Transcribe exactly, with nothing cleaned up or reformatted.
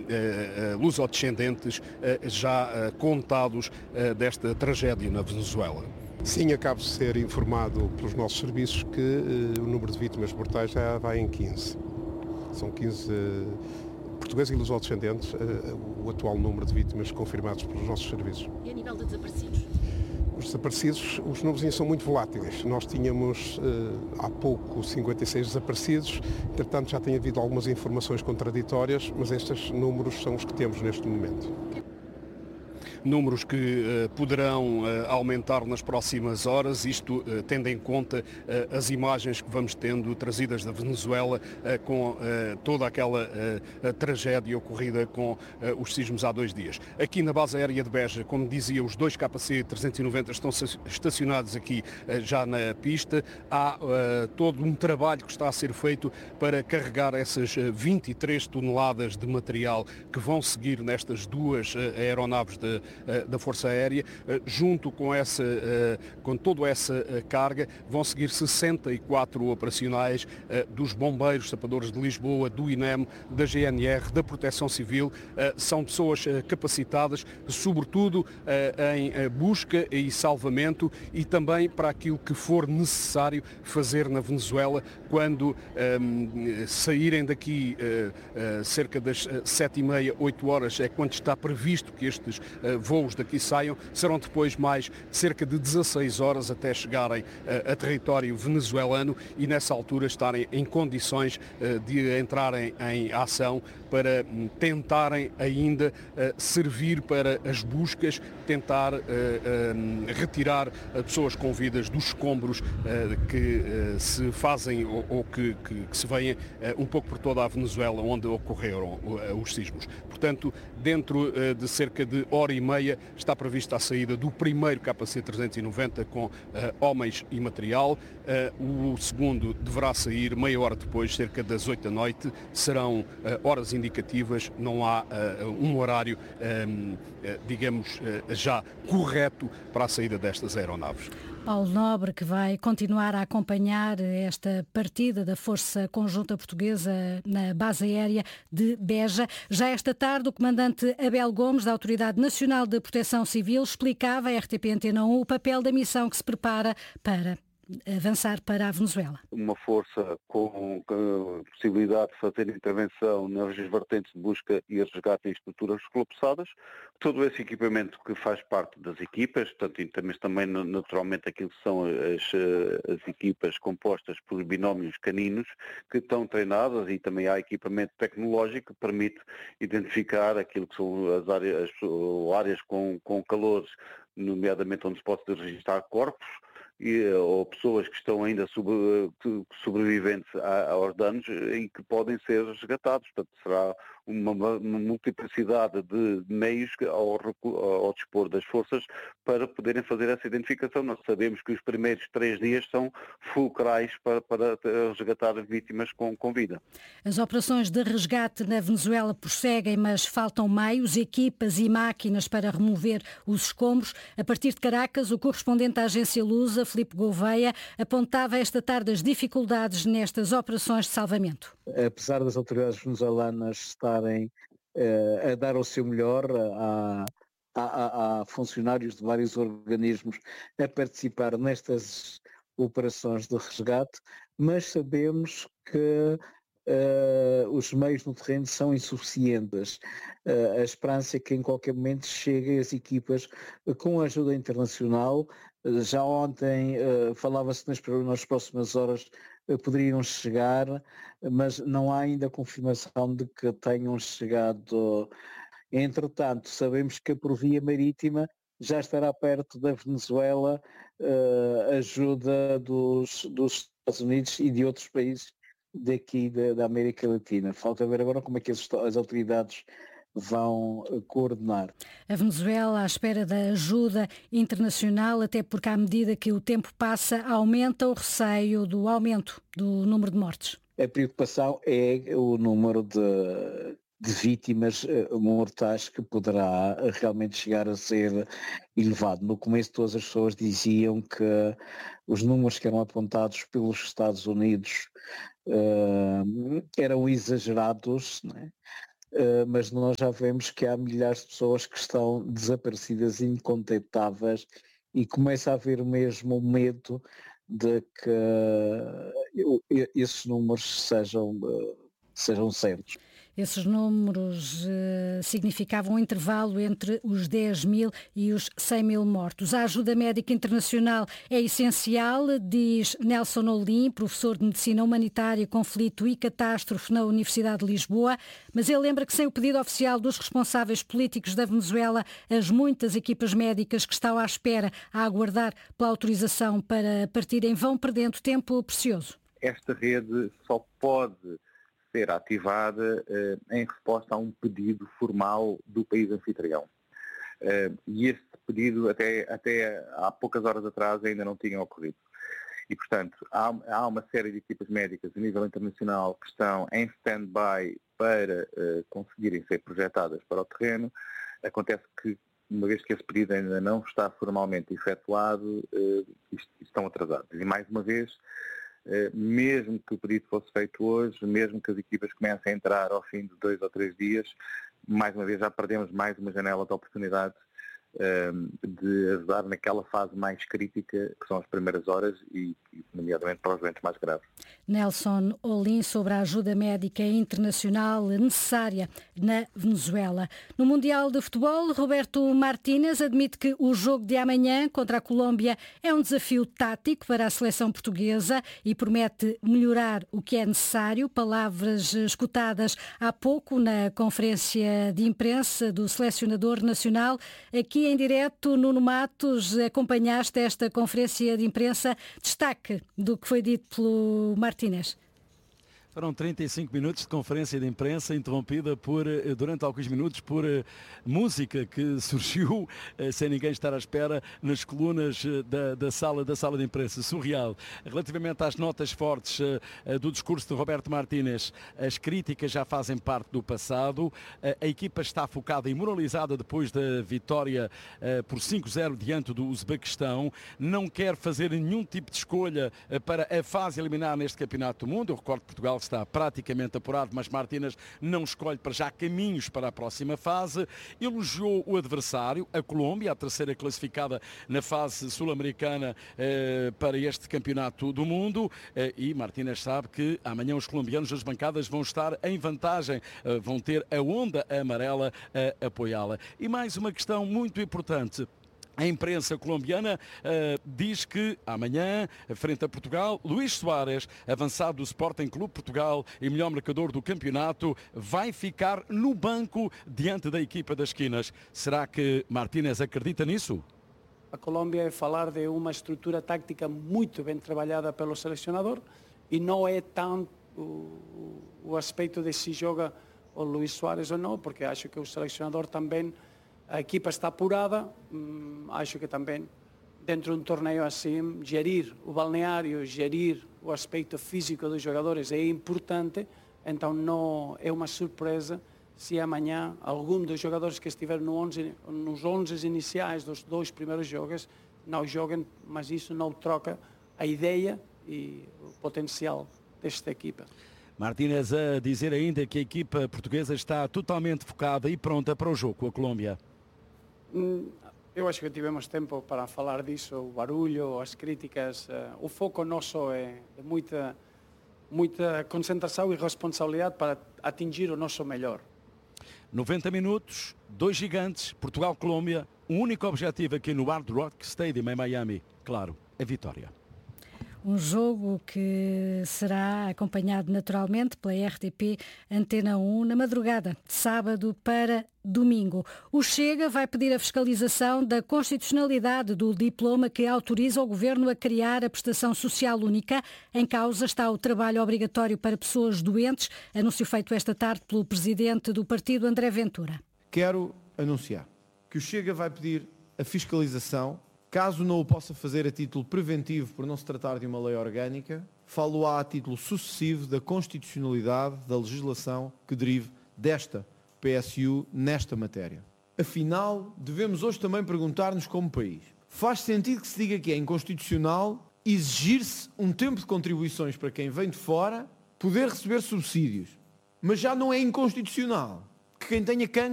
lusodescendentes já contados desta tragédia na Venezuela. Sim, acabo de ser informado pelos nossos serviços que uh, o número de vítimas mortais já vai em quinze. São quinze uh, portugueses e lusodescendentes, uh, o atual número de vítimas confirmados pelos nossos serviços. E a nível de desaparecidos? Os desaparecidos, os números ainda são muito voláteis. Nós tínhamos uh, há pouco cinquenta e seis desaparecidos, entretanto já tem havido algumas informações contraditórias, mas estes números são os que temos neste momento. Números que uh, poderão uh, aumentar nas próximas horas, isto uh, tendo em conta uh, as imagens que vamos tendo trazidas da Venezuela uh, com uh, toda aquela uh, tragédia ocorrida com uh, os sismos há dois dias. Aqui na base aérea de Beja, como dizia, os dois K C trezentos e noventa estão estacionados aqui uh, já na pista. Há uh, todo um trabalho que está a ser feito para carregar essas uh, vinte e três toneladas de material que vão seguir nestas duas uh, aeronaves de da Força Aérea. Junto com, essa, com toda essa carga vão seguir sessenta e quatro operacionais dos bombeiros, sapadores de Lisboa, do I N E M, da G N R, da Proteção Civil. São pessoas capacitadas, sobretudo em busca e salvamento e também para aquilo que for necessário fazer na Venezuela quando um, saírem daqui uh, uh, cerca das sete e meia, oito horas é quando está previsto que estes uh, voos daqui saiam, serão depois mais cerca de dezasseis horas até chegarem uh, a território venezuelano e nessa altura estarem em condições uh, de entrarem em ação para um, tentarem ainda uh, servir para as buscas, tentar uh, um, retirar uh, pessoas com vidas dos escombros uh, que uh, se fazem ou, ou que, que, que se vêem uh, um pouco por toda a Venezuela onde ocorreram uh, os sismos. Portanto, dentro uh, de cerca de hora e meia está prevista a saída do primeiro K C trezentos e noventa com uh, homens e material. Uh, o segundo deverá sair meia hora depois, cerca das oito da noite. Serão uh, horas indicativas, não há uh, um horário, um, uh, digamos, uh, já correto para a saída destas aeronaves. Paulo Nobre, que vai continuar a acompanhar esta partida da Força Conjunta Portuguesa na base aérea de Beja. Já esta tarde, o comandante Abel Gomes, da Autoridade Nacional de Proteção Civil, explicava à R T P Antena um o papel da missão que se prepara para avançar para a Venezuela. Uma força com, com a possibilidade de fazer intervenção nas vertentes de busca e resgate em estruturas colapsadas. Todo esse equipamento que faz parte das equipas, portanto, mas também naturalmente aquilo que são as, as equipas compostas por binómios caninos que estão treinadas e também há equipamento tecnológico que permite identificar aquilo que são as áreas, as áreas com, com calores, nomeadamente onde se pode registrar corpos, E, ou pessoas que estão ainda sobre, sobreviventes a, aos danos e que podem ser resgatados. Portanto, será uma, uma multiplicidade de meios ao, ao dispor das forças para poderem fazer essa identificação. Nós sabemos que os primeiros três dias são fulcrais para, para resgatar vítimas com, com vida. As operações de resgate na Venezuela prosseguem, mas faltam meios, equipas e máquinas para remover os escombros. A partir de Caracas, o correspondente da agência Lusa, Filipe Gouveia, apontava esta tarde as dificuldades nestas operações de salvamento. Apesar das autoridades venezuelanas estarem uh, a dar o seu melhor, há, há, há funcionários de vários organismos a participar nestas operações de resgate, mas sabemos que Uh, os meios no terreno são insuficientes. Uh, a esperança é que em qualquer momento cheguem as equipas uh, com ajuda internacional. Uh, já ontem uh, falava-se nas, nas próximas horas uh, poderiam chegar, mas não há ainda confirmação de que tenham chegado. Entretanto, sabemos que por via marítima já estará perto da Venezuela uh, ajuda dos, dos Estados Unidos e de outros países daqui da, da América Latina. Falta ver agora como é que as, as autoridades vão coordenar. A Venezuela à espera da ajuda internacional, até porque à medida que o tempo passa, aumenta o receio do aumento do número de mortes. A preocupação é o número de, de vítimas mortais que poderá realmente chegar a ser elevado. No começo todas as pessoas diziam que os números que eram apontados pelos Estados Unidos uh, eram exagerados, né? uh, mas nós já vemos que há milhares de pessoas que estão desaparecidas, incontactáveis, e começa a haver mesmo medo de que uh, esses números sejam, uh, sejam certos. Esses números uh, significavam um intervalo entre os dez mil e os cem mil mortos. A ajuda médica internacional é essencial, diz Nelson Olim, professor de Medicina Humanitária, Conflito e Catástrofe na Universidade de Lisboa, mas ele lembra que sem o pedido oficial dos responsáveis políticos da Venezuela, as muitas equipas médicas que estão à espera, a aguardar pela autorização para partirem, vão perdendo tempo precioso. Esta rede só pode ser ativada eh, em resposta a um pedido formal do país anfitrião. Eh, e este pedido até, até há poucas horas atrás ainda não tinha ocorrido. E, portanto, há, há uma série de equipas médicas a nível internacional que estão em stand-by para eh, conseguirem ser projetadas para o terreno. Acontece que, uma vez que esse pedido ainda não está formalmente efetuado, eh, estão atrasados. E, mais uma vez, mesmo que o pedido fosse feito hoje, mesmo que as equipas comecem a entrar ao fim de dois ou três dias, mais uma vez já perdemos mais uma janela de oportunidade um, de ajudar naquela fase mais crítica, que são as primeiras horas e, nomeadamente, para os doentes mais graves. Nelson Olim sobre a ajuda médica internacional necessária na Venezuela. No Mundial de Futebol, Roberto Martínez admite que o jogo de amanhã contra a Colômbia é um desafio tático para a seleção portuguesa e promete melhorar o que é necessário. Palavras escutadas há pouco na conferência de imprensa do selecionador nacional. Aqui em direto, Nuno Matos, acompanhaste esta conferência de imprensa. Destaque do que foi dito pelo Martínez. Foram trinta e cinco minutos de conferência de imprensa interrompida por, durante alguns minutos por uh, música que surgiu uh, sem ninguém estar à espera nas colunas uh, da, da, sala, da sala de imprensa. Surreal. Relativamente às notas fortes uh, uh, do discurso de Roberto Martínez, as críticas já fazem parte do passado. Uh, a equipa está focada e moralizada depois da vitória uh, por cinco zero diante do Uzbequistão. Não quer fazer nenhum tipo de escolha uh, para a fase eliminar neste Campeonato do Mundo. Eu recordo que Portugal está praticamente apurado, mas Martínez não escolhe para já caminhos para a próxima fase. Elogiou o adversário, a Colômbia, a terceira classificada na fase sul-americana eh, para este Campeonato do Mundo, eh, e Martínez sabe que amanhã os colombianos das bancadas vão estar em vantagem, eh, vão ter a onda amarela a apoiá-la. E mais uma questão muito importante. A imprensa colombiana uh, diz que amanhã, frente a Portugal, Luís Soares, avançado do Sporting Clube Portugal e melhor marcador do campeonato, vai ficar no banco diante da equipa das esquinas. Será que Martínez acredita nisso? A Colômbia é falar de uma estrutura tática muito bem trabalhada pelo selecionador e não é tanto o, o aspecto de se joga o Luís Soares ou não, porque acho que o selecionador também, a equipa está apurada, hum, acho que também dentro de um torneio assim, gerir o balneário, gerir o aspecto físico dos jogadores é importante, então não é uma surpresa se amanhã algum dos jogadores que estiveram no onze, nos onze iniciais dos dois primeiros jogos não joguem, mas isso não troca a ideia e o potencial desta equipa. Martínez a dizer ainda que a equipa portuguesa está totalmente focada e pronta para o jogo com a Colômbia. Eu acho que tivemos tempo para falar disso, o barulho, as críticas, uh, o foco nosso é de muita, muita concentração e responsabilidade para atingir o nosso melhor. noventa minutos, dois gigantes, Portugal-Colômbia, um único objetivo aqui no Hard Rock Stadium em Miami, claro, a vitória. Um jogo que será acompanhado naturalmente pela R T P Antena um na madrugada, de sábado para domingo. O Chega vai pedir a fiscalização da constitucionalidade do diploma que autoriza o Governo a criar a prestação social única. Em causa está o trabalho obrigatório para pessoas doentes, anúncio feito esta tarde pelo Presidente do Partido, André Ventura. Quero anunciar que o Chega vai pedir a fiscalização. Caso não o possa fazer a título preventivo por não se tratar de uma lei orgânica, falo-á a título sucessivo da constitucionalidade da legislação que derive desta P S U nesta matéria. Afinal, devemos hoje também perguntar-nos como país. Faz sentido que se diga que é inconstitucional exigir-se um tempo de contribuições para quem vem de fora poder receber subsídios, mas já não é inconstitucional quem tenha cancro